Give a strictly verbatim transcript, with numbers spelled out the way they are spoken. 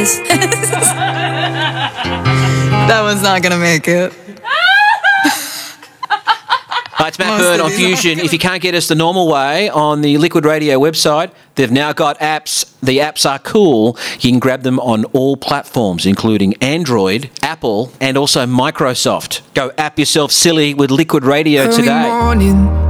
That one's not going to make it. Hi, it's Matt Most Bird of on these Fusion. If you can't get us the normal way on the Liquid Radio website, they've now got apps. The apps are cool. You can grab them on all platforms, including Android, Apple, and also Microsoft. Go app yourself silly with Liquid Radio Early today. morning,